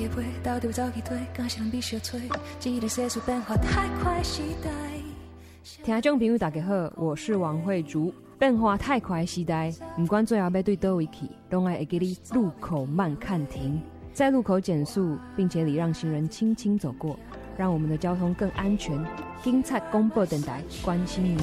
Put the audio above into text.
的陪，到底要走去推，敢是人比小吹，这个世事变化太快时代。 听众朋友大家好，我是王慧竹。变化太快的时代，不管最后要对倒位去，拢爱会给你路口慢看停，在路口减速，并且礼让行人轻轻走过，让我们的交通更安全。警察广播电台关心您。